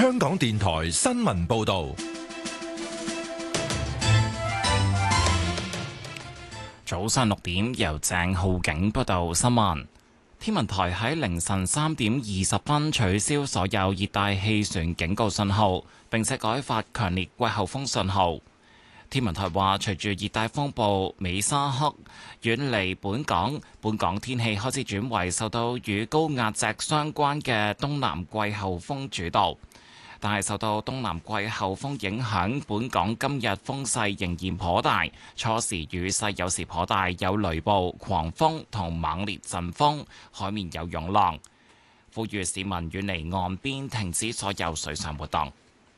香港電台新聞報道。 早上6點，由鄭浩景報道新聞。天文台喺凌晨3點20分取消所有熱帶氣旋警告信號，並且改發強烈季候風信號。天文台話，隨住熱帶風暴美沙克遠離本港，本港天氣開始轉為受到與高壓脊相關嘅東南季候風主導。但係受到東南季候風影響，本港今日風勢仍然頗大，初時雨勢有時頗大，有雷暴、狂風同猛烈陣風，海面有湧浪。呼籲市民遠離岸邊，停止所有水上活動。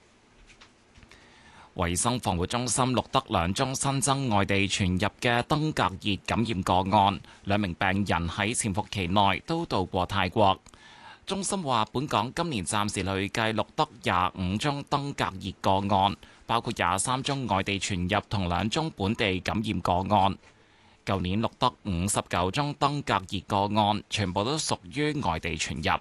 衛生防護中心錄得2宗新增外地傳入嘅登革熱感染個案，2名病人喺潛伏期內都到過泰國。中心話，本港今年暫時累計錄得25宗登革熱個案，包括23宗外地傳入同2宗本地感染個案。舊年錄得59宗登革熱個案，全部都屬於外地傳入。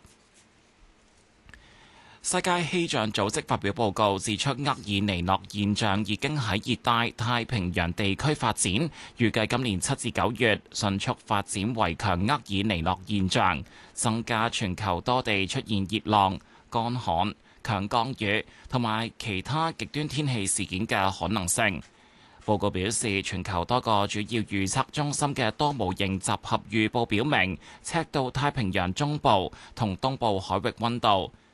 世界氣象組織發表報告指出，厄爾尼諾現象已經喺熱帶太平洋地區發展，預計今年7至9月迅速發展為強厄爾尼諾現象，增加全球多地出現熱浪、乾旱、強降雨同埋其他極端天氣事件嘅可能性。報告表示，全球多個主要預測中心嘅多模型集合預報表明，赤道太平洋中部同東部海域溫度